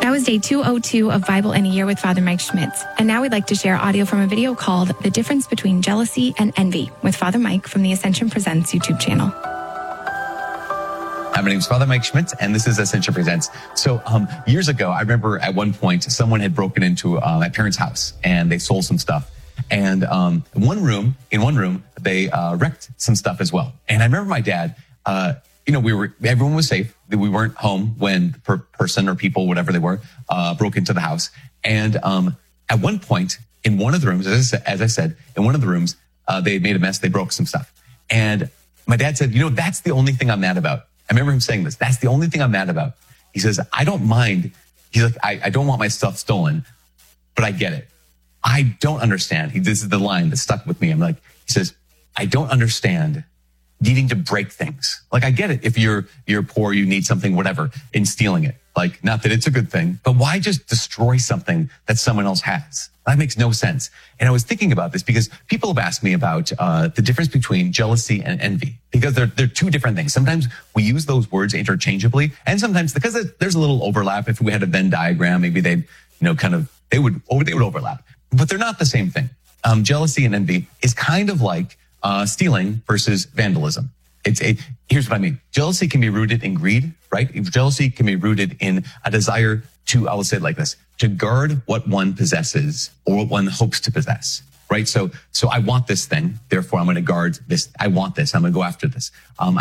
That was day 202 of Bible in a Year with Father Mike Schmitz. And now we'd like to share audio from a video called The Difference Between Jealousy and Envy with Father Mike from the Ascension Presents YouTube channel. My name is Father Mike Schmitz, and this is Ascension Presents. So years ago, I remember at one point, someone had broken into my parents' house, and they stole some stuff. And in one room, they wrecked some stuff as well. And I remember my dad, everyone was safe. We weren't home when the person or people, whatever they were, broke into the house. And at one point, in one of the rooms, as I said, in one of the rooms, they made a mess. They broke some stuff. And my dad said, that's the only thing I'm mad about. I remember him saying this. That's the only thing I'm mad about. He says, I don't mind. He's like, I don't want my stuff stolen, but I get it. I don't understand. This is the line that stuck with me. He says, I don't understand needing to break things. Like, I get it. If you're poor, you need something, whatever, in stealing it. Like, not that it's a good thing, but why just destroy something that someone else has? That makes no sense. And I was thinking about this because people have asked me about the difference between jealousy and envy, because they're two different things. Sometimes we use those words interchangeably, and sometimes because there's a little overlap. If we had a Venn diagram, maybe they would overlap, but they're not the same thing. Jealousy and envy is kind of like stealing versus vandalism. Here's what I mean. Jealousy can be rooted in greed, right? Jealousy can be rooted in a desire to, I will say it like this, to guard what one possesses or what one hopes to possess, right? So I want this thing, therefore I'm going to guard this. I want this. I'm going to go after this.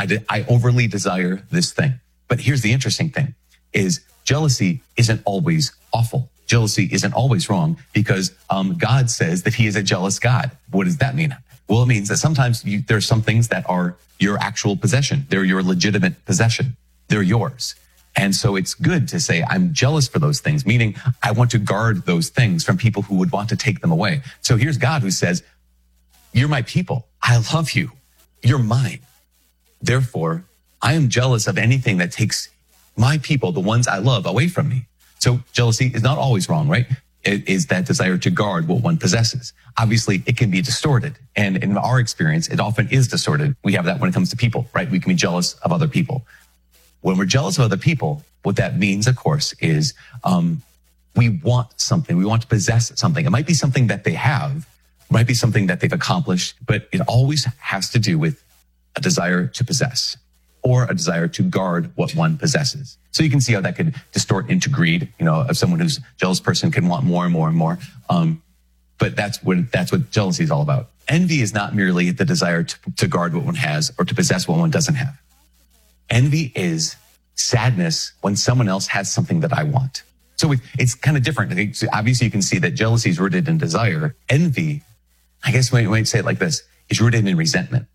I overly desire this thing. But here's the interesting thing is jealousy isn't always awful. Jealousy isn't always wrong because God says that he is a jealous God. What does that mean? Well, it means that sometimes there are some things that are your actual possession. They're your legitimate possession. They're yours. And so it's good to say, I'm jealous for those things, meaning I want to guard those things from people who would want to take them away. So here's God who says, you're my people. I love you. You're mine. Therefore, I am jealous of anything that takes my people, the ones I love, away from me. So jealousy is not always wrong, right? It is that desire to guard what one possesses. Obviously, it can be distorted. And in our experience, it often is distorted. We have that when it comes to people, right? We can be jealous of other people. When we're jealous of other people, what that means, of course, is we want something. We want to possess something. It might be something that they have. It might be something that they've accomplished. But it always has to do with a desire to possess or a desire to guard what one possesses. So you can see how that could distort into greed. If someone who's a jealous person can want more and more and more. But that's what jealousy is all about. Envy is not merely the desire to guard what one has or to possess what one doesn't have. Envy is sadness when someone else has something that I want. So it's kind of different. Obviously, you can see that jealousy is rooted in desire. Envy, I guess we might say it like this, is rooted in resentment.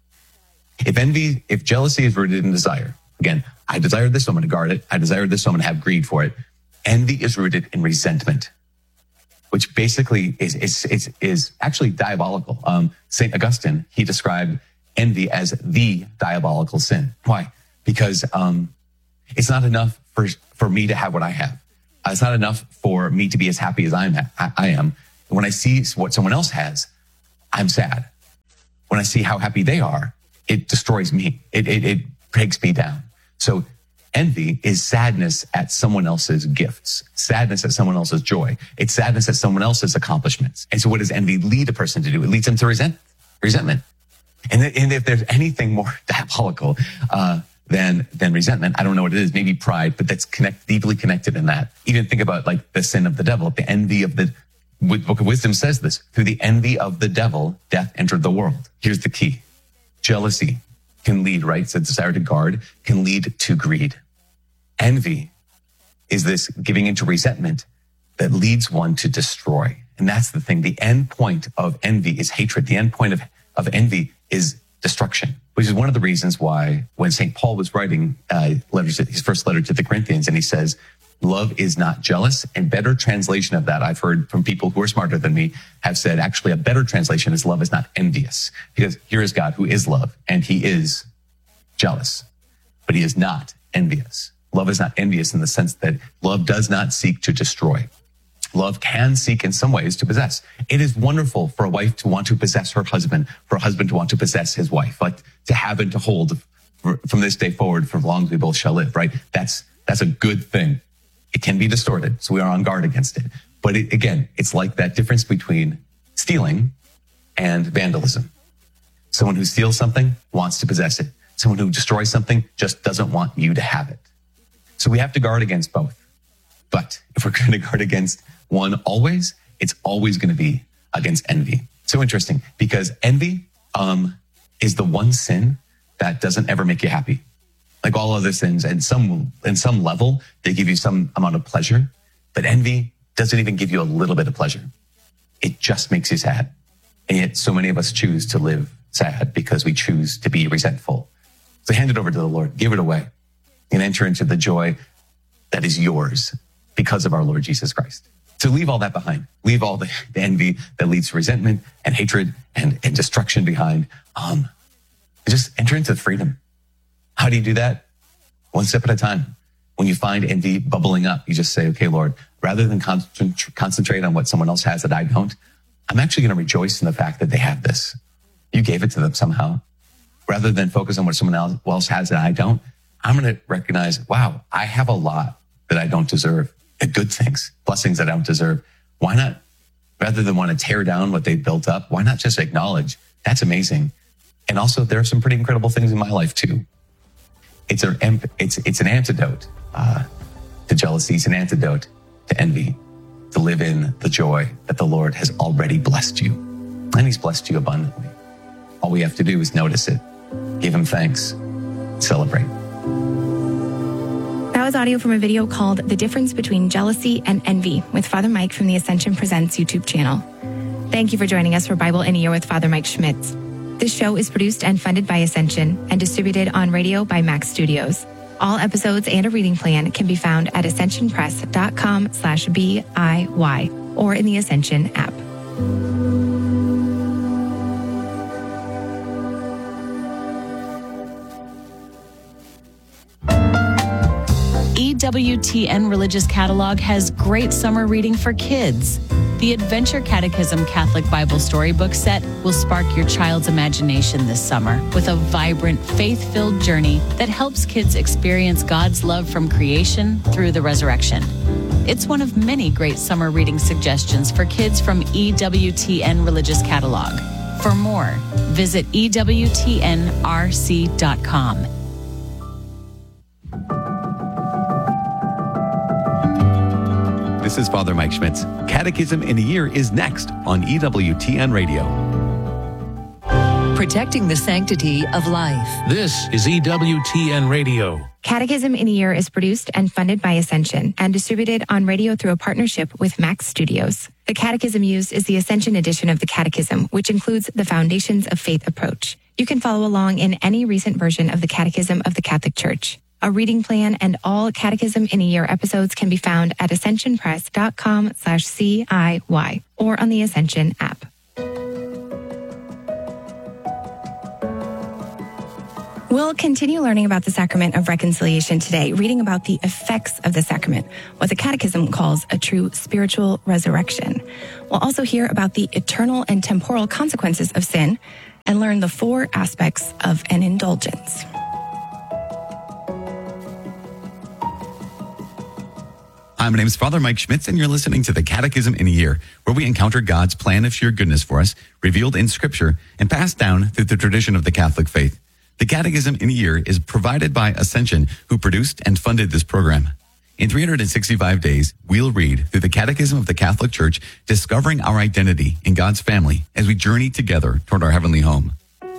If jealousy is rooted in desire, again, I desire this, so I'm going to guard it. I desire this, so I'm going to have greed for it. Envy is rooted in resentment, which basically is actually diabolical. St. Augustine, he described envy as the diabolical sin. Why? Because it's not enough for me to have what I have. It's not enough for me to be as happy as I am. When I see what someone else has, I'm sad. When I see how happy they are, it destroys me. It breaks me down. So envy is sadness at someone else's gifts, sadness at someone else's joy. It's sadness at someone else's accomplishments. And so what does envy lead a person to do? It leads them to resentment. And if there's anything more diabolical than resentment, I don't know what it is, maybe pride, but that's deeply connected in that. Even think about like the sin of the devil, the envy of the Book of Wisdom says this, through the envy of the devil, death entered the world. Here's the key. Jealousy can lead, right? So desire to guard can lead to greed. Envy is this giving into resentment that leads one to destroy. And that's the thing. The end point of envy is hatred. The end point of envy is destruction, which is one of the reasons why when St. Paul was writing his first letter to the Corinthians, and he says, love is not jealous. And better translation of that, I've heard from people who are smarter than me, have said actually a better translation is love is not envious. Because here is God who is love, and he is jealous, but he is not envious. Love is not envious in the sense that love does not seek to destroy. Love can seek in some ways to possess. It is wonderful for a wife to want to possess her husband, for a husband to want to possess his wife, like to have and to hold from this day forward for as long as we both shall live, right? That's a good thing. It can be distorted, so we are on guard against it. But again, it's like that difference between stealing and vandalism. Someone who steals something wants to possess it. Someone who destroys something just doesn't want you to have it. So we have to guard against both. But if we're going to guard against one always, it's always going to be against envy. So interesting, because envy is the one sin that doesn't ever make you happy. Like all other sins, and in some level, they give you some amount of pleasure, but envy doesn't even give you a little bit of pleasure. It just makes you sad. And yet so many of us choose to live sad because we choose to be resentful. So hand it over to the Lord, give it away, and enter into the joy that is yours because of our Lord Jesus Christ. So leave all that behind. Leave all the envy that leads to resentment and hatred and destruction behind. Just enter into freedom. How do you do that? One step at a time. When you find envy bubbling up, you just say, okay, Lord, rather than concentrate on what someone else has that I don't, I'm actually going to rejoice in the fact that they have this. You gave it to them somehow. Rather than focus on what someone else has that I don't, I'm going to recognize, wow, I have a lot that I don't deserve. Good things, blessings that I don't deserve. Why not, rather than want to tear down what they've built up, why not just acknowledge that's amazing? And also, there are some pretty incredible things in my life too. It's an antidote to jealousy. It's an antidote to envy, to live in the joy that the Lord has already blessed you. And he's blessed you abundantly. All we have to do is notice it, give him thanks, celebrate. That was audio from a video called The Difference Between Jealousy and Envy with Father Mike from the Ascension Presents YouTube channel. Thank you for joining us for Bible in a Year with Father Mike Schmitz. This show is produced and funded by Ascension and distributed on radio by Max Studios. All episodes and a reading plan can be found at ascensionpress.com/BIY or in the Ascension app. EWTN Religious Catalog has great summer reading for kids. The Adventure Catechism Catholic Bible Storybook Set will spark your child's imagination this summer with a vibrant, faith-filled journey that helps kids experience God's love from creation through the resurrection. It's one of many great summer reading suggestions for kids from EWTN Religious Catalog. For more, visit EWTNRC.com. This is Father Mike Schmitz. Catechism in a Year is next on EWTN Radio. Protecting the sanctity of life. This is EWTN Radio. Catechism in a Year is produced and funded by Ascension and distributed on radio through a partnership with Max Studios. The catechism used is the Ascension edition of the Catechism, which includes the Foundations of Faith approach. You can follow along in any recent version of the Catechism of the Catholic Church. A reading plan and all Catechism in a Year episodes can be found at ascensionpress.com/CIY or on the Ascension app. We'll continue learning about the sacrament of reconciliation today, reading about the effects of the sacrament, what the Catechism calls a true spiritual resurrection. We'll also hear about the eternal and temporal consequences of sin and learn the 4 aspects of an indulgence. Hi, my name is Father Mike Schmitz, and you're listening to the Catechism in a Year, where we encounter God's plan of sheer goodness for us, revealed in Scripture and passed down through the tradition of the Catholic faith. The Catechism in a Year is provided by Ascension, who produced and funded this program. In 365 days, we'll read through the Catechism of the Catholic Church, discovering our identity in God's family as we journey together toward our heavenly home.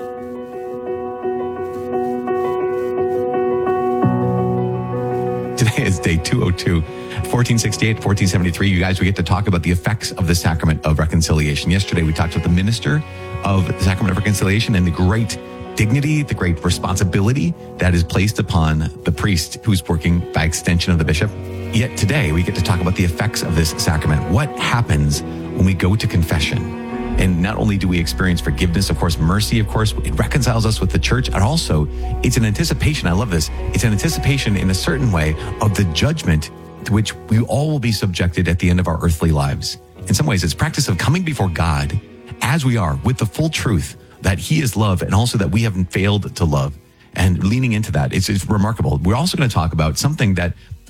Today is day 202, 1468, 1473. You guys, we get to talk about the effects of the sacrament of reconciliation. Yesterday, we talked about the minister of the sacrament of reconciliation and the great dignity, the great responsibility that is placed upon the priest who's working by extension of the bishop. Yet today, we get to talk about the effects of this sacrament. What happens when we go to confession? And not only do we experience forgiveness, of course, mercy, of course, it reconciles us with the church. And also, it's an anticipation. I love this. It's an anticipation in a certain way of the judgment to which we all will be subjected at the end of our earthly lives. In some ways, it's practice of coming before God as we are with the full truth that he is love and also that we haven't failed to love, and leaning into that. It's remarkable. We're also going to talk about something that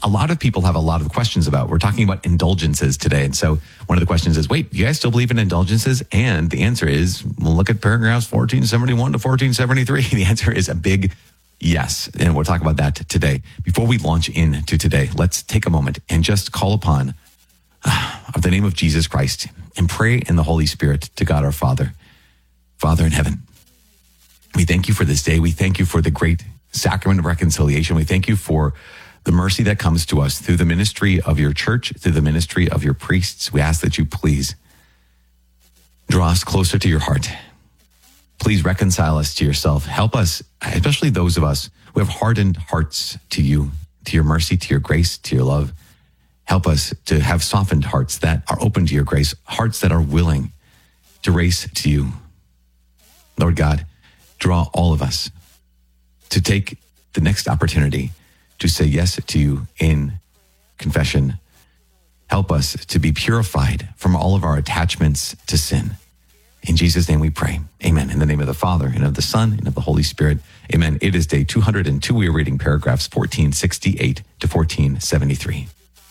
a lot of people have a lot of questions about. We're talking about indulgences today. And so one of the questions is, wait, do you guys still believe in indulgences? And the answer is, well, look at paragraphs 1471 to 1473. The answer is a big yes. And we'll talk about that today. Before we launch into today, let's take a moment and just call upon the name of Jesus Christ and pray in the Holy Spirit to God our Father. Father in heaven, we thank you for this day. We thank you for the great sacrament of reconciliation. We thank you for the mercy that comes to us through the ministry of your church, through the ministry of your priests. We ask that you please draw us closer to your heart. Please reconcile us to yourself. Help us, especially those of us who have hardened hearts to you, to your mercy, to your grace, to your love. Help us to have softened hearts that are open to your grace, hearts that are willing to race to you. Lord God, draw all of us to take the next opportunity to say yes to you in confession. Help us to be purified from all of our attachments to sin. In Jesus' name we pray. Amen. In the name of the Father, and of the Son, and of the Holy Spirit. Amen. It is day 202. We are reading paragraphs 1468 to 1473.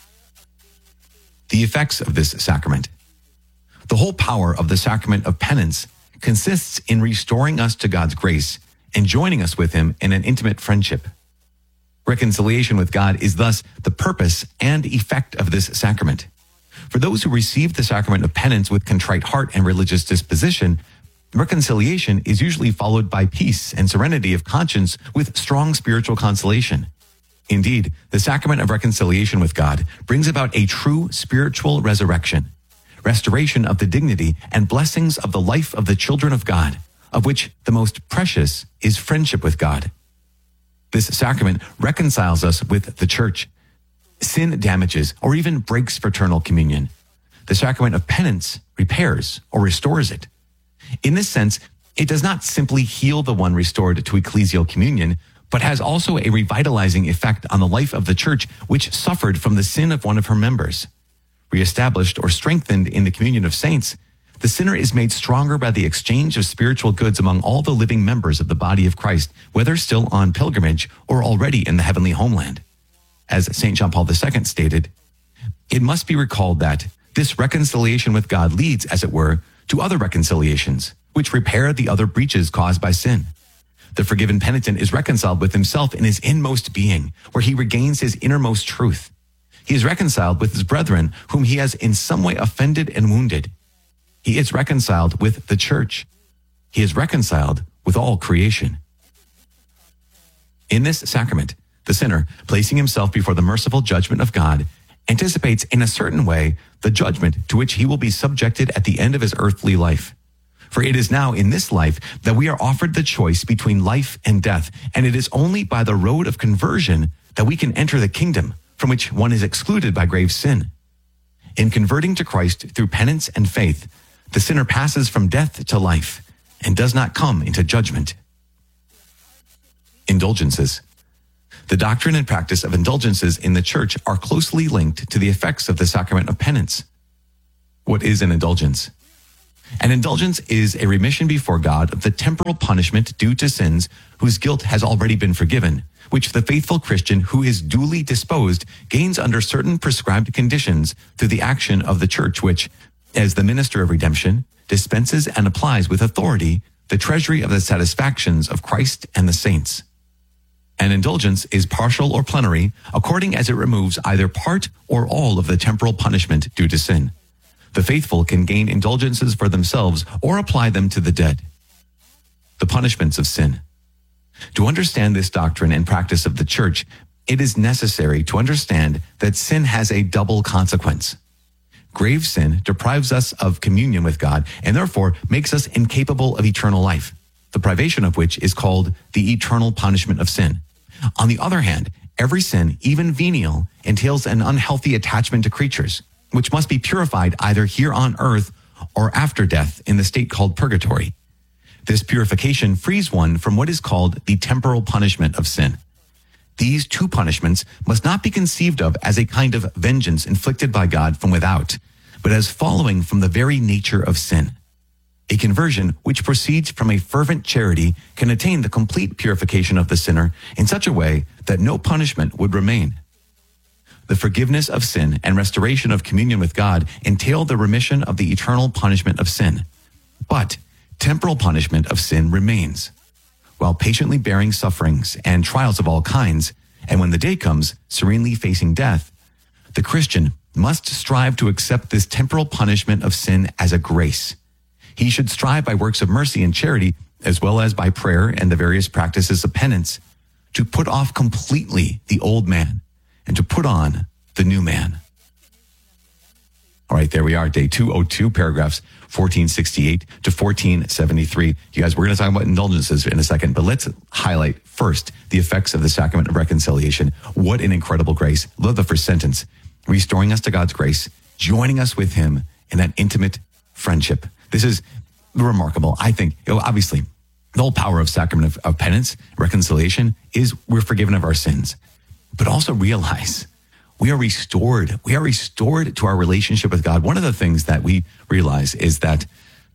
The effects of this sacrament. The whole power of the sacrament of penance consists in restoring us to God's grace and joining us with him in an intimate friendship. Reconciliation with God is thus the purpose and effect of this sacrament. For those who receive the sacrament of penance with contrite heart and religious disposition, reconciliation is usually followed by peace and serenity of conscience with strong spiritual consolation. Indeed, the sacrament of reconciliation with God brings about a true spiritual resurrection, restoration of the dignity and blessings of the life of the children of God, of which the most precious is friendship with God. This sacrament reconciles us with the church. Sin damages or even breaks fraternal communion. The sacrament of penance repairs or restores it. In this sense, it does not simply heal the one restored to ecclesial communion, but has also a revitalizing effect on the life of the church which suffered from the sin of one of her members. Reestablished or strengthened in the communion of saints, the sinner is made stronger by the exchange of spiritual goods among all the living members of the body of Christ, whether still on pilgrimage or already in the heavenly homeland. As St. John Paul II stated, it must be recalled that this reconciliation with God leads, as it were, to other reconciliations, which repair the other breaches caused by sin. The forgiven penitent is reconciled with himself in his inmost being, where he regains his innermost truth. He is reconciled with his brethren, whom he has in some way offended and wounded. He is reconciled with the church. He is reconciled with all creation. In this sacrament, the sinner, placing himself before the merciful judgment of God, anticipates in a certain way the judgment to which he will be subjected at the end of his earthly life. For it is now in this life that we are offered the choice between life and death, and it is only by the road of conversion that we can enter the kingdom from which one is excluded by grave sin. In converting to Christ through penance and faith, the sinner passes from death to life and does not come into judgment. Indulgences. The doctrine and practice of indulgences in the church are closely linked to the effects of the sacrament of penance. What is an indulgence? An indulgence is a remission before God of the temporal punishment due to sins whose guilt has already been forgiven, which the faithful Christian who is duly disposed gains under certain prescribed conditions through the action of the church, which, as the minister of redemption, dispenses and applies with authority the treasury of the satisfactions of Christ and the saints. An indulgence is partial or plenary, according as it removes either part or all of the temporal punishment due to sin. The faithful can gain indulgences for themselves or apply them to the dead. The punishments of sin. To understand this doctrine and practice of the church, it is necessary to understand that sin has a double consequence. Grave sin deprives us of communion with God and therefore makes us incapable of eternal life, the privation of which is called the eternal punishment of sin. On the other hand, every sin, even venial, entails an unhealthy attachment to creatures, which must be purified either here on earth or after death in the state called purgatory. This purification frees one from what is called the temporal punishment of sin. These two punishments must not be conceived of as a kind of vengeance inflicted by God from without, but as following from the very nature of sin. A conversion which proceeds from a fervent charity can attain the complete purification of the sinner in such a way that no punishment would remain. the forgiveness of sin and restoration of communion with God entail the remission of the eternal punishment of sin. But temporal punishment of sin remains, while patiently bearing sufferings and trials of all kinds, and when the day comes, serenely facing death, the Christian must strive to accept this temporal punishment of sin as a grace. He should strive by works of mercy and charity, as well as by prayer and the various practices of penance, to put off completely the old man and to put on the new man. All right, there we are, day 202, paragraphs 1468 to 1473. You guys, we're going to talk about indulgences in a second, but let's highlight first the effects of the sacrament of reconciliation. What an incredible grace. Love the first sentence. Restoring us to God's grace, joining us with him in that intimate friendship. This is remarkable. I think, obviously, the whole power of sacrament of penance, reconciliation, is we're forgiven of our sins. But also realize we are restored. We are restored to our relationship with God. One of the things that we realize is that,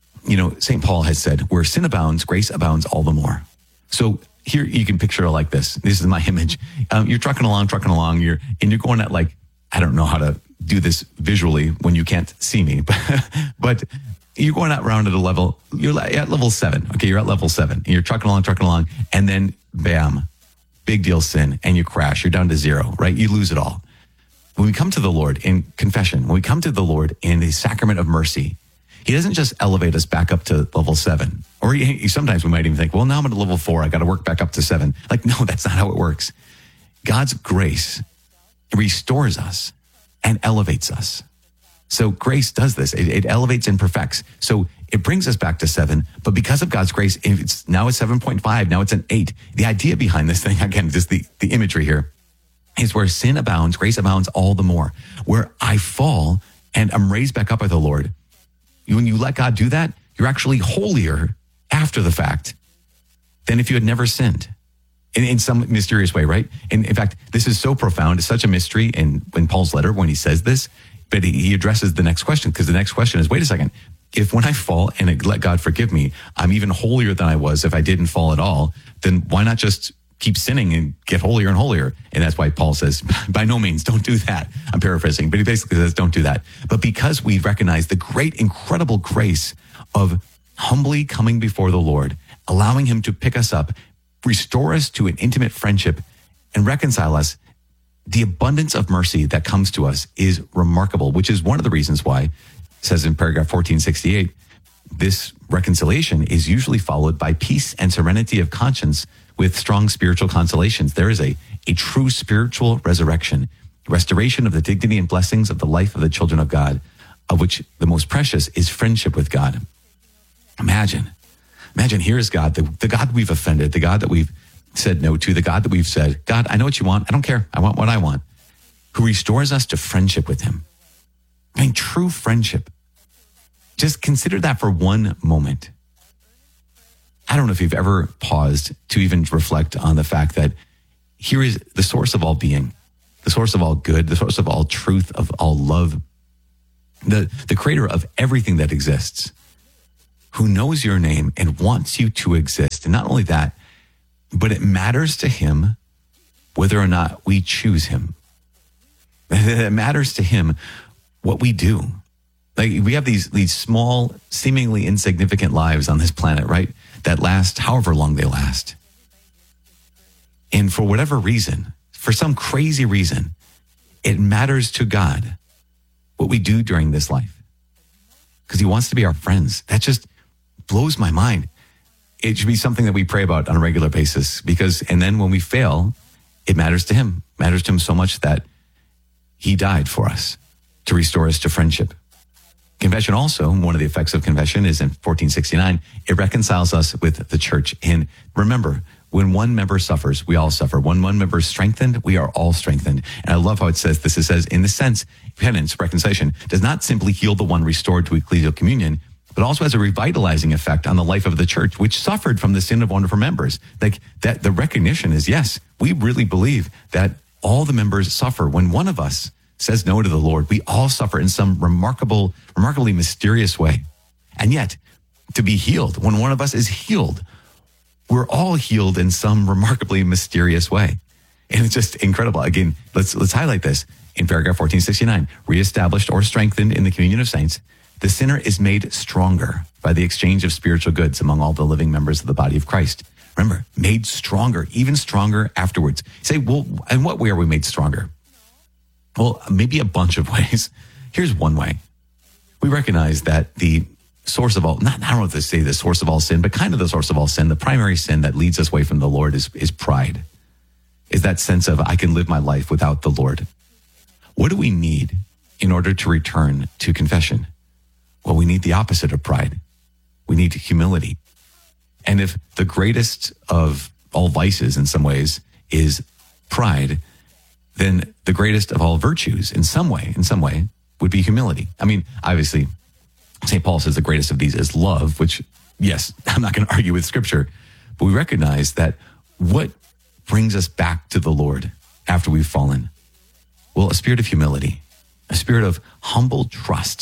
St. Paul has said, where sin abounds, grace abounds all the more. So here you can picture it like this. This is my image. You're trucking along, you're going at I don't know how to do this visually when you can't see me, but you're going out around at a level, you're at level 7. Okay, you're at level 7. And you're trucking along, and then bam, big deal sin, and you crash. You're down to 0, right? You lose it all. When we come to the Lord in confession, when we come to the Lord in the sacrament of mercy, he doesn't just elevate us back up to level 7. Or sometimes we might even think, well, now I'm at level 4. I got to work back up to 7. No, that's not how it works. God's grace restores us and elevates us. So grace does this. It elevates and perfects. So it brings us back to 7. But because of God's grace, now it's 7.5. Now it's an 8. The idea behind this thing, again, just the imagery here, is where sin abounds, grace abounds all the more. Where I fall and I'm raised back up by the Lord. When you let God do that, you're actually holier after the fact than if you had never sinned. In some mysterious way, right? And in fact, this is so profound. It's such a mystery in Paul's letter when he says this, but he addresses the next question, because the next question is, wait a second, if when I fall and I let God forgive me, I'm even holier than I was if I didn't fall at all, then why not just keep sinning and get holier and holier? And that's why Paul says, by no means, don't do that. I'm paraphrasing, but he basically says, don't do that. But because we recognize the great, incredible grace of humbly coming before the Lord, allowing him to pick us up, restore us to an intimate friendship, and reconcile us, the abundance of mercy that comes to us is remarkable, which is one of the reasons why, it says in paragraph 1468, this reconciliation is usually followed by peace and serenity of conscience with strong spiritual consolations. There is a true spiritual resurrection, restoration of the dignity and blessings of the life of the children of God, of which the most precious is friendship with God. Imagine, here is God, the God we've offended, the God that we've said no to, the God that we've said, God, I know what you want. I don't care. I want what I want. Who restores us to friendship with him. I mean, true friendship. Just consider that for one moment. I don't know if you've ever paused to even reflect on the fact that here is the source of all being, the source of all good, the source of all truth, of all love, the creator of everything that exists, who knows your name and wants you to exist. And not only that, but it matters to him whether or not we choose him. It matters to him what we do. We have these small, seemingly insignificant lives on this planet, right? That last however long they last. And for whatever reason, for some crazy reason, it matters to God what we do during this life. Because he wants to be our friends. That just blows my mind. It should be something that we pray about on a regular basis, and then when we fail, it matters to him. It matters to him so much that he died for us to restore us to friendship. Confession also, one of the effects of confession is in 1469, it reconciles us with the church. And remember, when one member suffers, we all suffer. When one member is strengthened, we are all strengthened. And I love how it says this. It says, in the sense, penance, reconciliation, does not simply heal the one restored to ecclesial communion, but also has a revitalizing effect on the life of the church, which suffered from the sin of one of her members. That the recognition is, yes, we really believe that all the members suffer. When one of us says no to the Lord, we all suffer in some remarkably mysterious way. And yet, to be healed, when one of us is healed, we're all healed in some remarkably mysterious way. And it's just incredible. Again, let's highlight this. in paragraph 1469, reestablished or strengthened in the communion of saints, the sinner is made stronger by the exchange of spiritual goods among all the living members of the body of Christ. Remember, made stronger, even stronger afterwards. You say, well, in what way are we made stronger? Well, maybe a bunch of ways. Here's one way. We recognize that the source of all, I don't know if to say the source of all sin, but kind of the source of all sin, the primary sin that leads us away from the Lord is pride. Is that sense of, I can live my life without the Lord. What do we need in order to return to confession? Well, we need the opposite of pride. We need humility. And if the greatest of all vices in some ways is pride, then the greatest of all virtues in some way would be humility. I mean, obviously, St. Paul says the greatest of these is love, which, yes, I'm not going to argue with scripture, but we recognize that what brings us back to the Lord after we've fallen? Well, a spirit of humility, a spirit of humble trust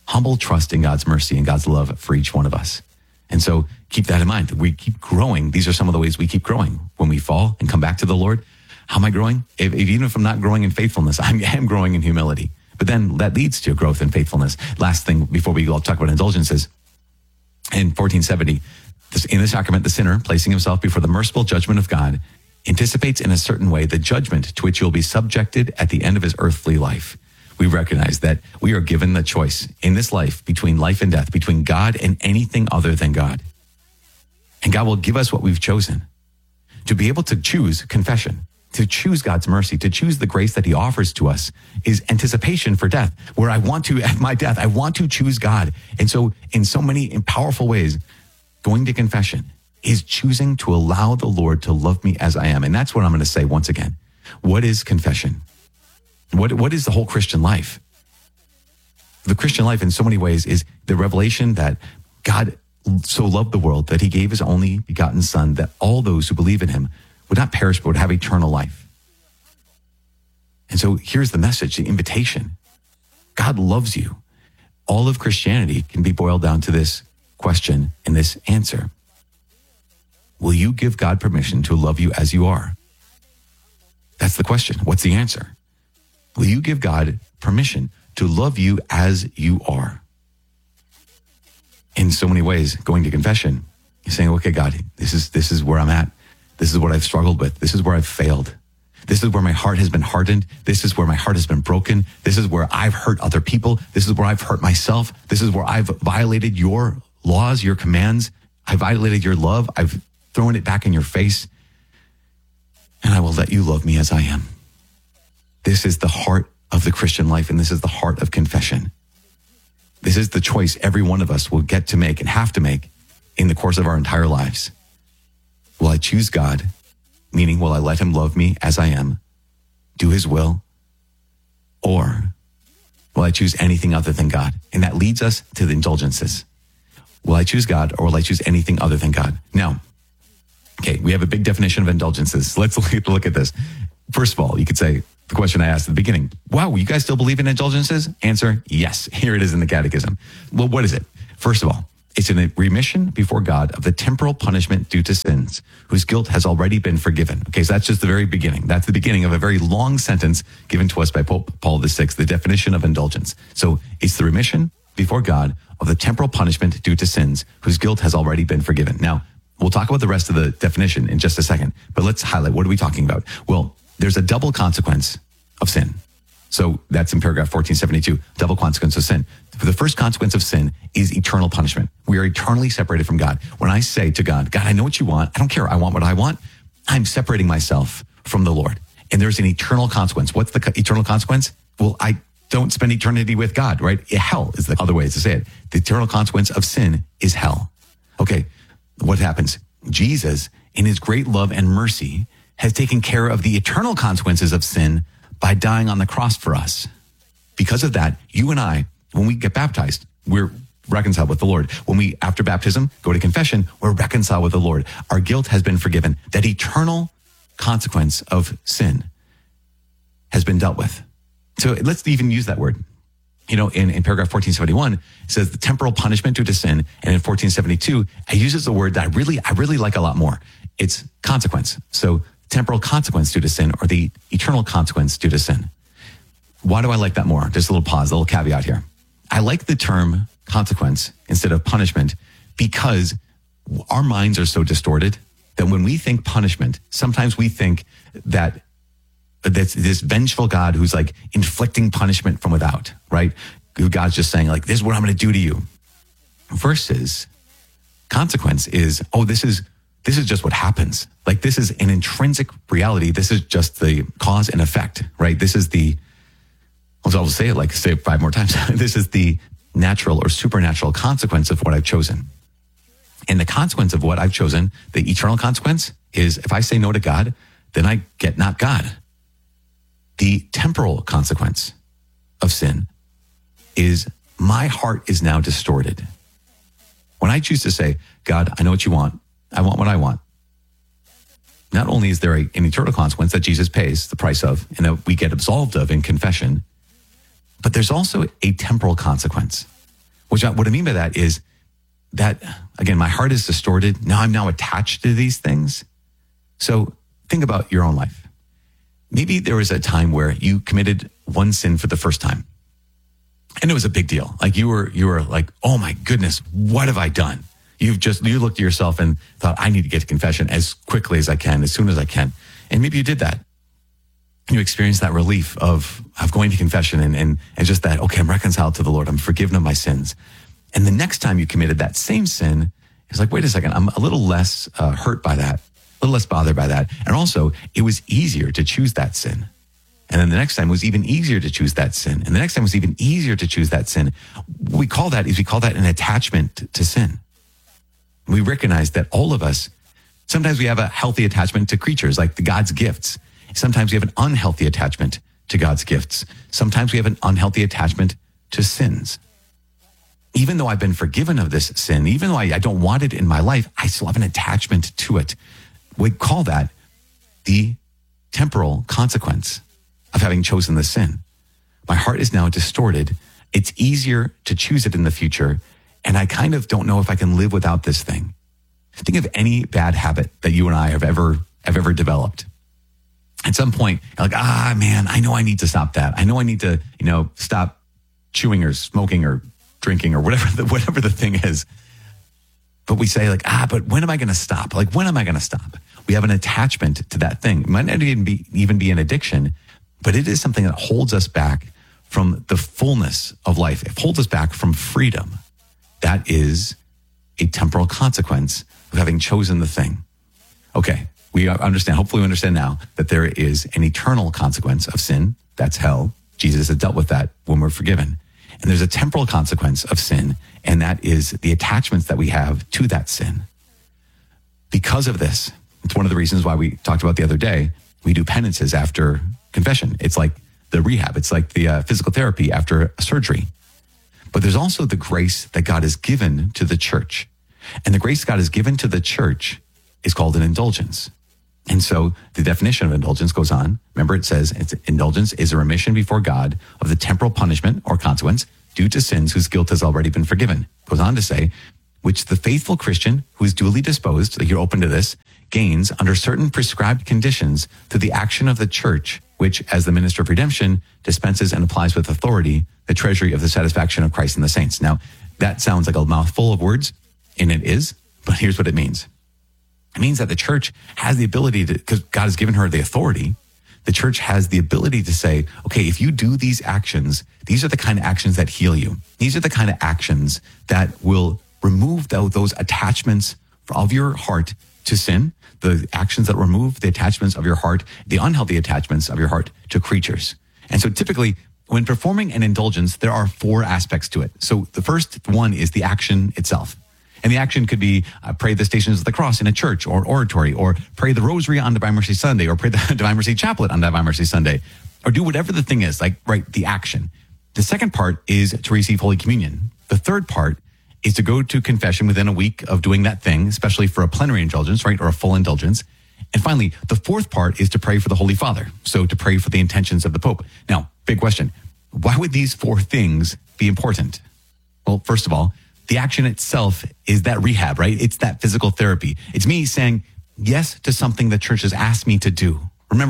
in God's mercy and God's love for each one of us. And so keep that in mind. We keep growing. These are some of the ways we keep growing. When we fall and come back to the Lord, how am I growing? Even if I'm not growing in faithfulness, I am growing in humility. But then that leads to growth in faithfulness. Last thing before we go, I'll talk about indulgences. In 1470, in the sacrament, the sinner, placing himself before the merciful judgment of God, anticipates in a certain way the judgment to which he will be subjected at the end of his earthly life. We recognize that we are given the choice in this life between life and death, between God and anything other than God. And God will give us what we've chosen. To be able to choose confession, to choose God's mercy, to choose the grace that he offers to us is anticipation for death, where I want to, at my death, I want to choose God. And so in so many powerful ways, going to confession is choosing to allow the Lord to love me as I am. And that's what I'm going to say once again. What is confession? What is the whole Christian life? The Christian life in so many ways is the revelation that God so loved the world that he gave his only begotten son, that all those who believe in him would not perish, but would have eternal life. And so here's the message, the invitation. God loves you. All of Christianity can be boiled down to this question and this answer. Will you give God permission to love you as you are? That's the question. What's the answer? Will you give God permission to love you as you are? In so many ways, going to confession, you're saying, okay, God, this is where I'm at. This is what I've struggled with. This is where I've failed. This is where my heart has been hardened. This is where my heart has been broken. This is where I've hurt other people. This is where I've hurt myself. This is where I've violated your laws, your commands. I violated your love. I've thrown it back in your face. And I will let you love me as I am. This is the heart of the Christian life, and this is the heart of confession. This is the choice every one of us will get to make and have to make in the course of our entire lives. Will I choose God, meaning will I let him love me as I am, do his will, or will I choose anything other than God? And that leads us to the indulgences. Will I choose God, or will I choose anything other than God? Now, okay, we have a big definition of indulgences. Let's look at this. First of all, you could say, the question I asked at the beginning, wow, you guys still believe in indulgences? Answer, yes. Here it is in the Catechism. Well, what is it? First of all, it's a remission before God of the temporal punishment due to sins whose guilt has already been forgiven. Okay, so that's just the very beginning. That's the beginning of a very long sentence given to us by Pope Paul VI, the definition of indulgence. So it's the remission before God of the temporal punishment due to sins whose guilt has already been forgiven. Now, we'll talk about the rest of the definition in just a second, but let's highlight, what are we talking about? Well, there's a double consequence of sin. So that's in paragraph 1472, double consequence of sin. The first consequence of sin is eternal punishment. We are eternally separated from God. When I say to God, God, I know what you want. I don't care. I want what I want. I'm separating myself from the Lord. And there's an eternal consequence. What's the eternal consequence? Well, I don't spend eternity with God, right? Hell is the other way to say it. The eternal consequence of sin is hell. Okay, what happens? Jesus, in his great love and mercy, has taken care of the eternal consequences of sin by dying on the cross for us. Because of that, you and I, when we get baptized, we're reconciled with the Lord. When we, after baptism, go to confession, we're reconciled with the Lord. Our guilt has been forgiven. That eternal consequence of sin has been dealt with. So let's even use that word. You know, in paragraph 1471, it says the temporal punishment due to sin. And in 1472, it uses a word that I really like a lot more. It's consequence. So temporal consequence due to sin, or the eternal consequence due to sin. why do I like that more? Just a little pause, a little caveat here. I like the term consequence instead of punishment because our minds are so distorted that when we think punishment, sometimes we think that that's this vengeful God who's like inflicting punishment from without, right? God's just saying like, this is what I'm going to do to you. Versus consequence is, oh, this is just what happens. Like this is an intrinsic reality. This is just the cause and effect, right? This is I'll say it 5 more times. This is the natural or supernatural consequence of what I've chosen. And the consequence of what I've chosen, the eternal consequence is if I say no to God, then I get not God. The temporal consequence of sin is my heart is now distorted. When I choose to say, God, I know what you want. I want what I want. Not only is there an eternal consequence that Jesus pays the price of and that we get absolved of in confession, but there's also a temporal consequence. What I mean by that is that, again, my heart is distorted. Now I'm attached to these things. So think about your own life. Maybe there was a time where you committed one sin for the first time. And it was a big deal. Like you were like, oh my goodness, what have I done? You looked at yourself and thought, I need to get to confession as quickly as I can, as soon as I can. And maybe you did that. You experienced that relief of going to confession and just that, okay, I'm reconciled to the Lord. I'm forgiven of my sins. And the next time you committed that same sin, it's like, wait a second, I'm a little less hurt by that, a little less bothered by that. And also, it was easier to choose that sin. And then the next time was even easier to choose that sin. And the next time was even easier to choose that sin. We call that an attachment to sin. We recognize that all of us, sometimes we have a healthy attachment to creatures like the God's gifts. Sometimes we have an unhealthy attachment to God's gifts. Sometimes we have an unhealthy attachment to sins. Even though I've been forgiven of this sin, even though I don't want it in my life, I still have an attachment to it. We call that the temporal consequence of having chosen the sin. My heart is now distorted. It's easier to choose it in the future, and I kind of don't know if I can live without this thing. Think of any bad habit that you and I have ever developed. At some point, you're like, man, I know I need to stop that. I know I need to, stop chewing or smoking or drinking or whatever the thing is. But we say but when am I going to stop? Like, when am I going to stop? We have an attachment to that thing. It might not even be an addiction, but it is something that holds us back from the fullness of life. It holds us back from freedom. That is a temporal consequence of having chosen the thing. Okay, we understand, hopefully we understand now that there is an eternal consequence of sin. That's hell. Jesus has dealt with that when we're forgiven. And there's a temporal consequence of sin, and that is the attachments that we have to that sin. Because of this, it's one of the reasons why we talked about the other day, we do penances after confession. It's like the rehab. It's like the physical therapy after a surgery. But there's also the grace that God has given to the church. And the grace God has given to the church is called an indulgence. And so the definition of indulgence goes on. Remember, it says indulgence is a remission before God of the temporal punishment or consequence due to sins whose guilt has already been forgiven. It goes on to say, which the faithful Christian who is duly disposed, like you're open to this, gains under certain prescribed conditions through the action of the church, which, as the minister of redemption, dispenses and applies with authority the treasury of the satisfaction of Christ and the saints. Now, that sounds like a mouthful of words, and it is, but here's what it means. It means that the church has the ability to, because God has given her the authority, the church has the ability to say, okay, if you do these actions, these are the kind of actions that heal you. These are the kind of actions that will remove those attachments of your heart to sin, the actions that remove the attachments of your heart, the unhealthy attachments of your heart to creatures. And so typically, when performing an indulgence, there are 4 aspects to it. So the first one is the action itself. And the action could be pray the Stations of the Cross in a church or oratory, or pray the Rosary on Divine Mercy Sunday, or pray the Divine Mercy Chaplet on Divine Mercy Sunday, or do whatever the thing is, the action. The second part is to receive Holy Communion. The third part is to go to confession within a week of doing that thing, especially for a plenary indulgence, right, or a full indulgence. And finally, the fourth part is to pray for the Holy Father, so to pray for the intentions of the Pope. Now, big question. Why would these 4 things be important? Well, first of all, the action itself is that rehab, right? It's that physical therapy. It's me saying yes to something the church has asked me to do. Remember,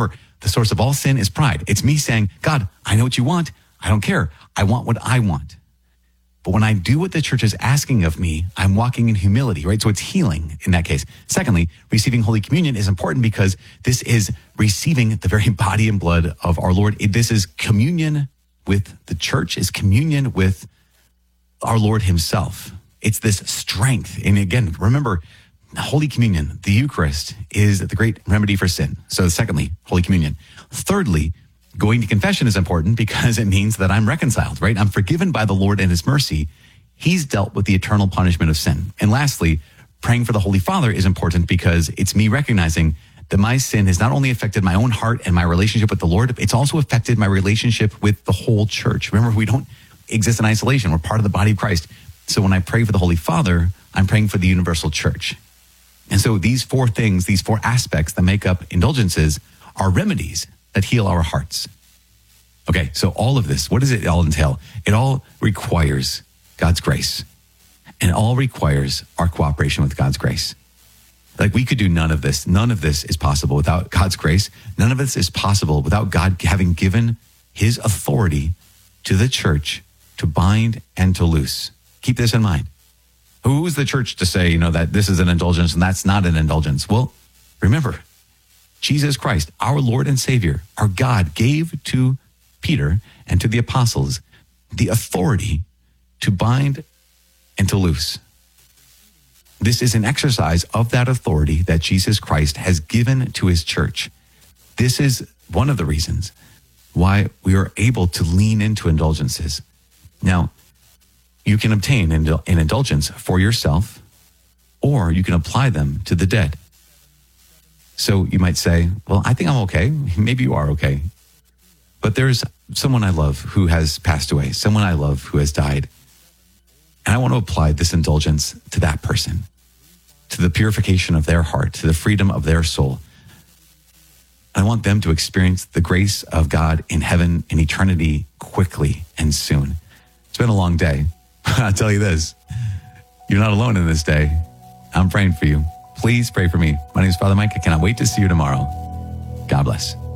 the source of all sin is pride. It's me saying, God, I know what you want. I don't care. I want what I want. But when I do what the church is asking of me, I'm walking in humility, right? So it's healing in that case. Secondly, receiving Holy Communion is important because this is receiving the very body and blood of our Lord. This is communion with the church, is communion with our Lord himself. It's this strength. And again, remember, Holy Communion, the Eucharist, is the great remedy for sin. So secondly, Holy Communion. Thirdly, going to confession is important because it means that I'm reconciled, right? I'm forgiven by the Lord and his mercy. He's dealt with the eternal punishment of sin. And lastly, praying for the Holy Father is important because it's me recognizing that my sin has not only affected my own heart and my relationship with the Lord, it's also affected my relationship with the whole church. Remember, we don't exist in isolation. We're part of the body of Christ. So when I pray for the Holy Father, I'm praying for the universal church. And so these four things, these four aspects that make up indulgences are remedies that heal our hearts. Okay, so all of this, what does it all entail? It all requires God's grace. And it all requires our cooperation with God's grace. Like we could do none of this. None of this is possible without God's grace. None of this is possible without God having given his authority to the church to bind and to loose. Keep this in mind. Who is the church to say, that this is an indulgence and that's not an indulgence? Well, remember, Jesus Christ, our Lord and Savior, our God, gave to Peter and to the apostles the authority to bind and to loose. This is an exercise of that authority that Jesus Christ has given to his church. This is one of the reasons why we are able to lean into indulgences. Now, you can obtain an indulgence for yourself, or you can apply them to the dead. So you might say, well, I think I'm okay. Maybe you are okay. But there's someone I love who has passed away, someone I love who has died. And I want to apply this indulgence to that person, to the purification of their heart, to the freedom of their soul. I want them to experience the grace of God in heaven in eternity quickly and soon. It's been a long day. I'll tell you this, you're not alone in this day. I'm praying for you. Please pray for me. My name is Father Mike. I cannot wait to see you tomorrow. God bless.